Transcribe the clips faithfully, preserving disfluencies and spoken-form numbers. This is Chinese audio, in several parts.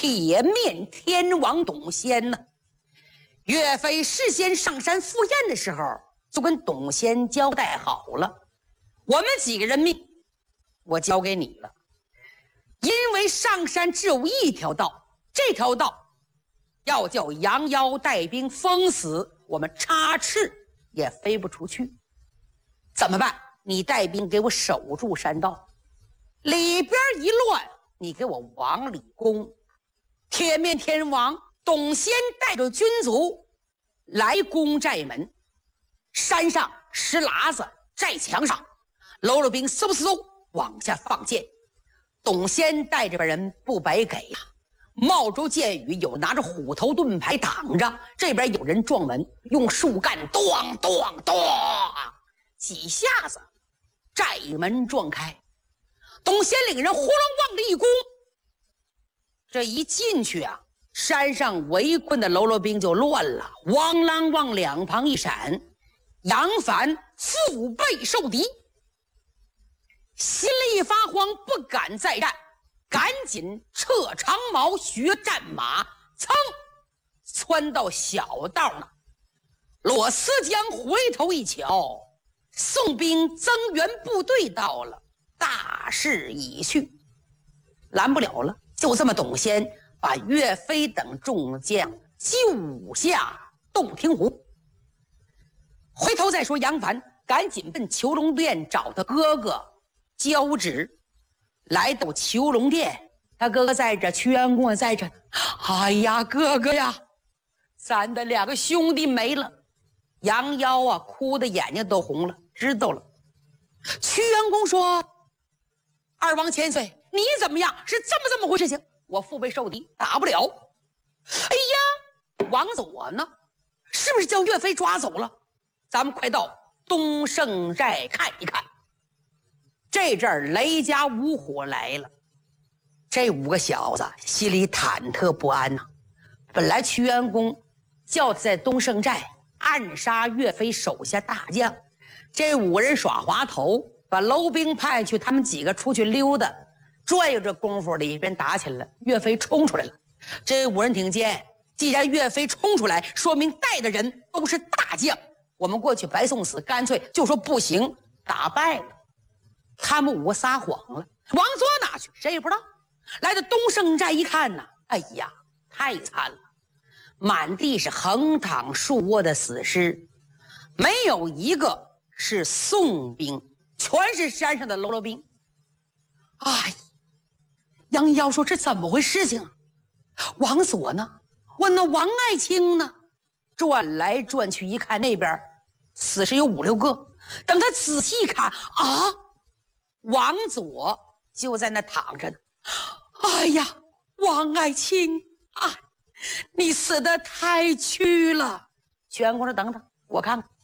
铁面天王董贤呢。岳飞事先上山赴宴的时候，就跟董贤交代好了，我们几个人命我交给你了，因为上山只有一条道，这条道要叫杨妖带兵封死，我们插翅也飞不出去。怎么办？你带兵给我守住山道，里边一乱，你给我往里攻。铁面天王董贤带着军卒来攻寨门，山上石喇子，寨墙上喽啰兵嗖嗖往下放箭。董贤带着人不白给呀、啊，冒着箭雨，有拿着虎头盾牌挡着，这边有人撞门，用树干咚咚咚几下子，寨门撞开。董贤领人呼隆往里一攻，这一进去啊，山上围困的喽啰兵就乱了，汪啷往两旁一闪，杨凡腹背受敌，心里一发慌，不敢再战，赶紧撤长矛，学战马，噌窜到小道那。骆思江回头一瞧，宋兵增援部队到了，大势已去，拦不了了。就这么，董贤把岳飞等众将救下洞庭湖。回头再说杨凡赶紧奔求龙殿找他哥哥交旨。来到求龙殿，他哥哥在这，屈原公在这。哎呀，哥哥呀，咱的两个兄弟没了。杨妖啊，哭的眼睛都红了。知道了。屈原公说：“二王千岁，你怎么样？是这么这么回事情？我腹背受敌，打不了。哎呀，王佐呢？是不是叫岳飞抓走了？咱们快到东胜寨看一看。”这阵儿雷家五虎来了，这五个小子心里忐忑不安呐、啊。本来屈原公叫他在东胜寨暗杀岳飞手下大将，这五人耍滑头，把楼兵派去，他们几个出去溜达，转悠这功夫里边打起来了。岳飞冲出来了，这五人挺尖，既然岳飞冲出来，说明带的人都是大将，我们过去白送死，干脆就说不行，打败了。他们五个撒谎了。王佐哪去？谁也不知道。来到东胜寨一看呢，哎呀，太惨了，满地是横躺竖卧的死尸，没有一个是宋兵，全是山上的喽啰兵。哎，杨妖说这怎么回事情啊？王佐呢？问那王爱卿呢？转来转去一看，那边死尸有五六个。等他仔细一看啊，王佐就在那躺着呢。哎呀，王爱卿啊，你死得太屈了。屈原公说：“等等，我看看。”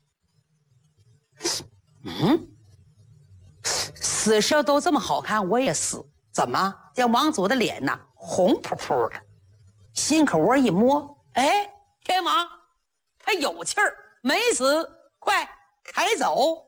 嗯，死尸都这么好看，我也死。怎么？这王佐的脸呐，红扑扑的，心口窝一摸，哎，天王，他有气儿，没死，快抬走。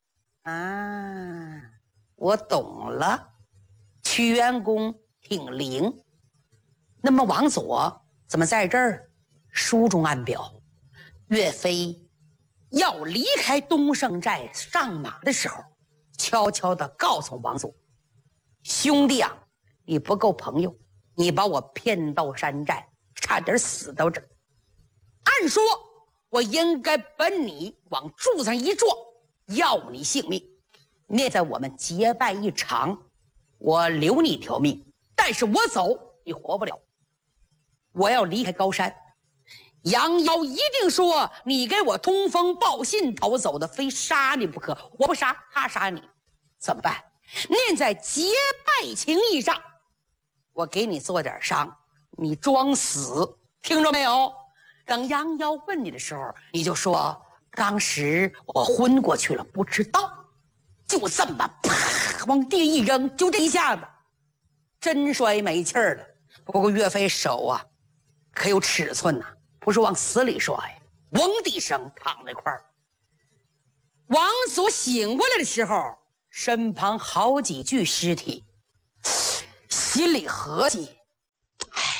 啊，我懂了。屈原公挺灵。那么王佐怎么在这儿？书中暗表，岳飞要离开东胜寨上马的时候，悄悄地告诉王佐：“兄弟啊，你不够朋友，你把我骗到山寨，差点死到这儿。按说我应该把你往柱子上一撞，要你性命。念在我们结拜一场，我留你一条命，但是我走你活不了。我要离开高山，杨妖一定说你给我通风报信逃走的，非杀你不可。我不杀他杀你，怎么办？念在结拜情义上，我给你做点伤，你装死，听着没有？等杨妖问你的时候，你就说当时我昏过去了，不知道。就这么啪往地一扔，就这一下子，真摔没气儿了。不过岳飞手啊，可有尺寸呐、啊，不是往死里摔呀，嗡的一声躺那块儿。王佐醒过来的时候，身旁好几具尸体，心里合计：哎，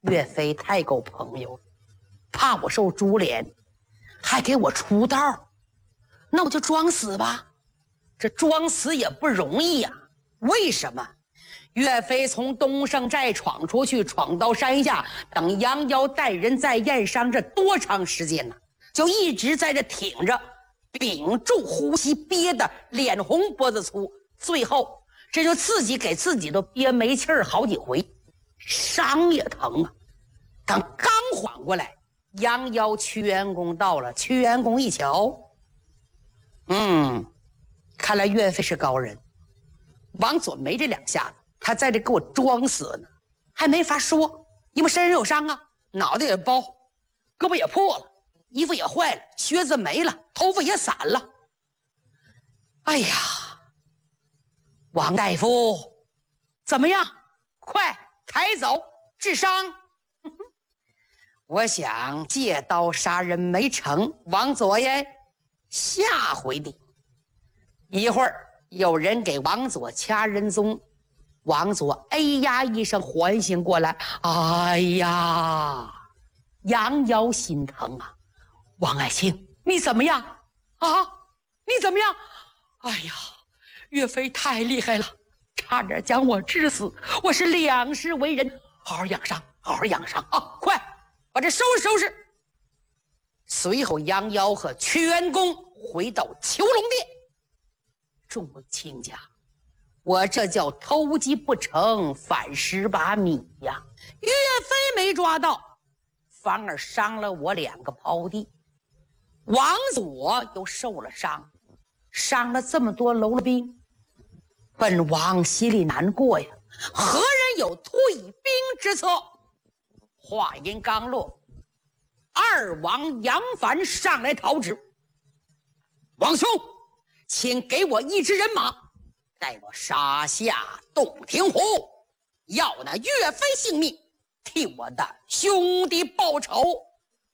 岳飞太够朋友了，怕我受株连，还给我出道，那我就装死吧。这装死也不容易呀、啊。为什么？岳飞从东胜寨闯出去，闯到山下，等杨妖带人在燕商，这多长时间呢？就一直在这挺着，屏住呼吸，憋得脸红脖子粗，最后这就自己给自己都憋没气儿好几回，伤也疼啊。等刚缓过来，杨妖屈原公到了，屈原公一瞧，嗯，看来岳飞是高人。王佐没这两下子，他在这给我装死呢，还没法说，因为身上有伤啊，脑袋也包，胳膊也破了，衣服也坏了，靴子没了，头发也散了。哎呀，王大夫，怎么样？快抬走治伤。我想借刀杀人没成，王佐耶，下回你。一会儿有人给王佐掐人中，王佐哎呀一声唤醒过来。哎呀，杨瑶心疼啊！王爱卿，你怎么样啊？你怎么样？哎呀，岳飞太厉害了，差点将我治死，我是两世为人，好好养伤，好好养伤啊！快把这收拾收拾。随后杨瑶和屈原公回到囚龙殿。众位卿家，我这叫偷鸡不成反蚀把米呀！岳飞没抓到，反而伤了我两个胞弟，王佐又受了伤，伤了这么多喽啰兵，本王心里难过呀，何人有退兵之策？话音刚落，二王杨凡上来讨旨。王兄，请给我一支人马，带我杀下洞庭湖，要那岳飞性命，替我的兄弟报仇。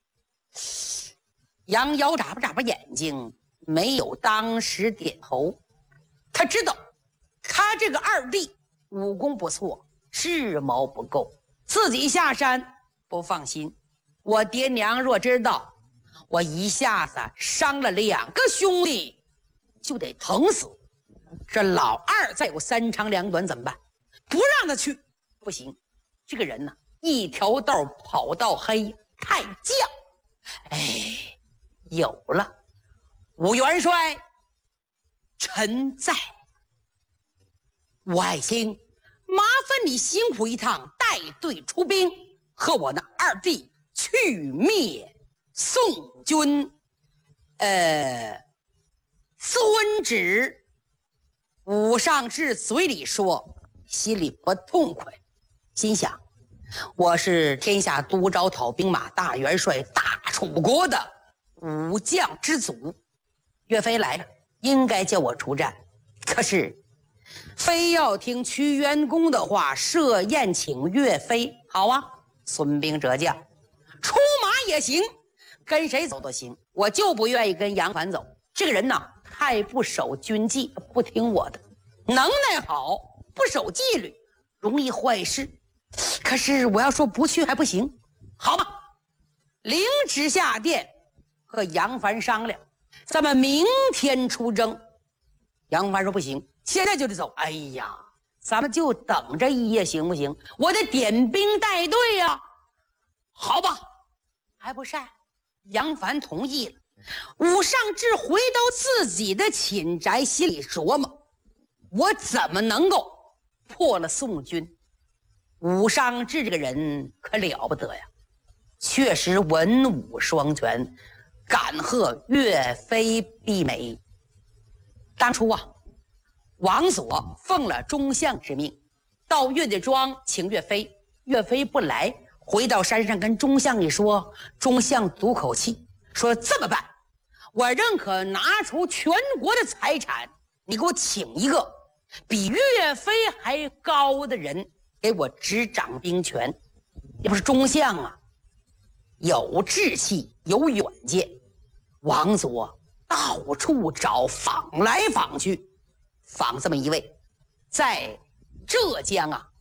杨瑶眨巴眨巴眼睛，没有当时点头。他知道他这个二弟武功不错，智谋不够，自己下山不放心。我爹娘若知道我一下子伤了两个兄弟，就得疼死。这老二再有三长两短怎么办？不让他去不行。这个人呢，一条道跑到黑，太犟。哎，有了，武元帅，臣在。吴爱卿，麻烦你辛苦一趟，带队出兵，和我那二弟去灭宋军。呃，遵旨。武上至嘴里说，心里不痛快，心想我是天下督招讨兵马大元帅大楚国的武将之祖，岳飞来了，应该叫我出战，可是非要听屈原公的话，设宴请岳飞。好啊，孙兵折将，出马也行，跟谁走都行，我就不愿意跟杨凡走。这个人呢，太不守军纪，不听我的，能耐好，不守纪律，容易坏事。可是我要说不去还不行。好吧，领旨下殿，和杨凡商量，咱们明天出征。杨凡说不行，现在就得走。哎呀，咱们就等这一夜行不行？我得点兵带队呀、啊。好吧，还不善。杨凡同意了。武上志回到自己的寝宅，心里琢磨，我怎么能够破了宋军？武上志这个人可了不得呀，确实文武双全，敢和岳飞媲美。当初啊，王佐奉了忠相之命，到岳家庄请岳飞，岳飞不来，回到山上跟忠相一说，忠相赌口气，说这么办，我认可拿出全国的财产，你给我请一个比岳飞还高的人给我执掌兵权。也不是忠相啊，有志气，有远见。王佐到处找，访来访去，访这么一位，在浙江啊，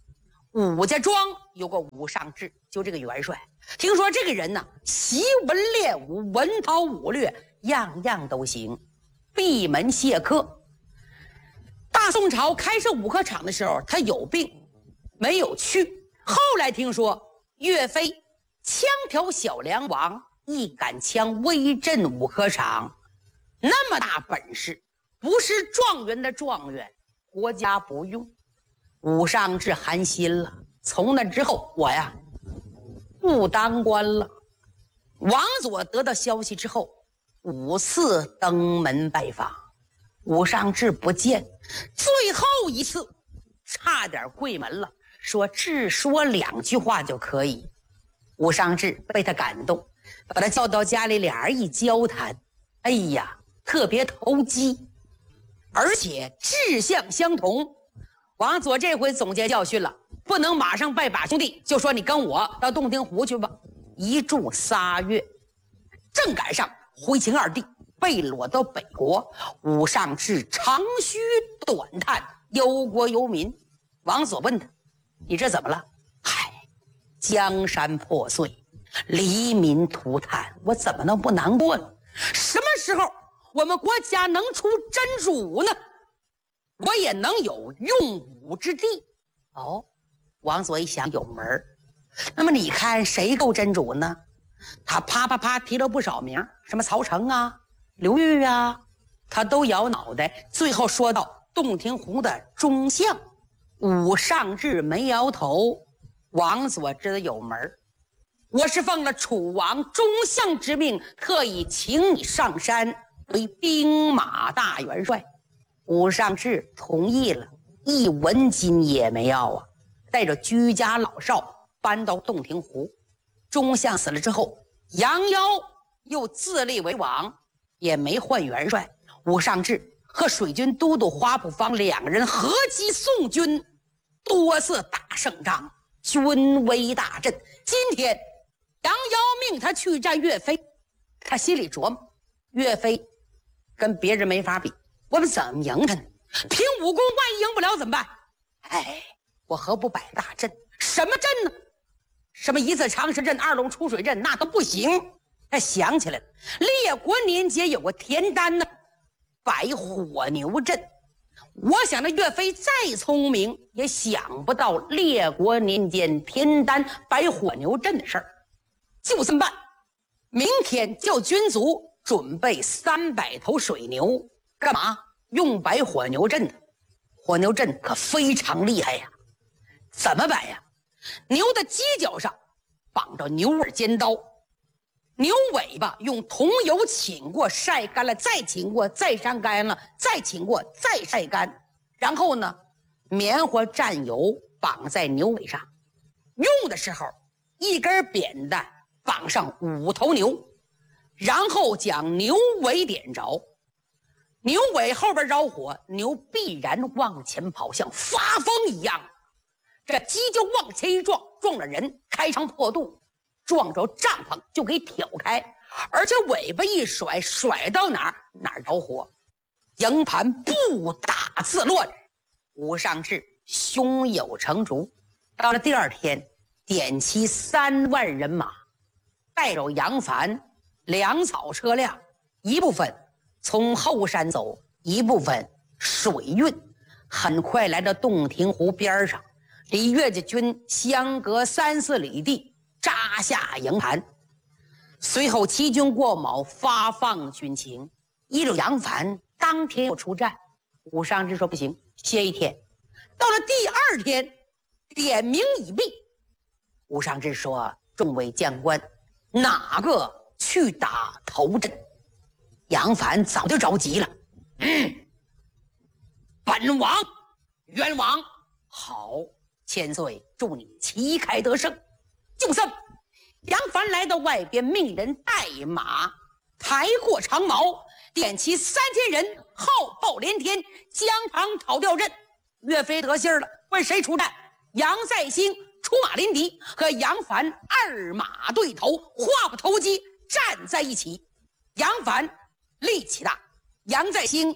武家庄有个武尚志，就这个元帅，听说这个人呢，习文练武，文韬武略，样样都行，闭门谢客。大宋朝开设武科场的时候，他有病没有去。后来听说岳飞枪挑小梁王，一杆枪威震武科场，那么大本事，不是状元的状元，国家不用。武尚志寒心了，从那之后我呀不当官了。王佐得到消息之后，五次登门拜访，武尚志不见，最后一次差点跪门了，说只说两句话就可以。武尚志被他感动，把他叫到家里，俩人一交谈，哎呀，特别投机，而且志向相同。王佐这回总结教训了，不能马上拜把兄弟，就说你跟我到洞庭湖去吧。一住仨月，正赶上回秦二弟被掳到北国，武尚志长吁短叹，忧国忧民。王佐问他：“你这怎么了？”“嗨，江山破碎，黎民涂炭，我怎么能不难过呢？什么时候我们国家能出真主呢？我也能有用武之地。”哦，王佐一想有门儿。那么你看谁够真主呢？他啪啪啪提了不少名，什么曹成啊、刘裕啊，他都摇脑袋。最后说到洞庭湖的忠相，武尚志没摇头。王佐知道有门儿，我是奉了楚王忠相之命，特意请你上山为兵马大元帅。武尚志同意了，一文金也没要啊，带着居家老少搬到洞庭湖。忠相死了之后，杨妖又自立为王，也没换元帅。武尚志和水军都督华普方两个人合击宋军，多次打胜仗，军威大振。今天杨妖命他去战岳飞，他心里琢磨，岳飞跟别人没法比，我们怎么赢他呢？凭武功万一赢不了怎么办？哎，我何不摆大阵？什么阵呢？什么一字长蛇阵、二龙出水阵，那都不行。他想起来了，列国年间有个田单呢，摆火牛阵。我想那岳飞再聪明，也想不到列国年间田单摆火牛阵的事儿。就这么办，明天叫军卒准备三百头水牛，干嘛？用摆火牛阵的。火牛阵可非常厉害呀。怎么摆呀？牛的犄角上绑着牛耳尖刀，牛尾巴用桐油浸过，晒干了，再浸过，再晒干了，再浸过，再晒干。然后呢，棉花蘸油绑在牛尾上。用的时候，一根扁担绑上五头牛，然后将牛尾点着，牛尾后边着火，牛必然往前跑，像发疯一样。这鸡就往前一撞，撞了人，开肠破肚，撞着帐篷就给挑开，而且尾巴一甩，甩到哪儿哪儿着火。营盘不打自乱。武尚志胸有成竹。到了第二天，点齐三万人马，带着杨帆、粮草车辆，一部分从后山走，一部分水运，很快来到洞庭湖边上，离岳家军相隔三四里地，扎下营盘。随后齐军过卯，发放军情。依着杨帆当天又出战。武尚志说不行，歇一天。到了第二天，点名已毕。武尚志说：“众位将官，哪个去打头阵？”杨帆早就着急了。嗯，本王冤枉。好，千岁，祝你旗开得胜。就这么，杨帆来到外边，命人带马抬过长矛，点齐三千人，号炮连天，疆场讨吊阵。岳飞得信了，问谁出战？杨再兴出马临敌，和杨帆二马对头，话不投机，站在一起。杨帆力气大，杨再兴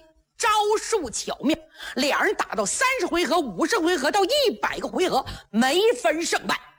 招数巧妙，两人打到三十回合、五十回合到一百个回合，没分胜败。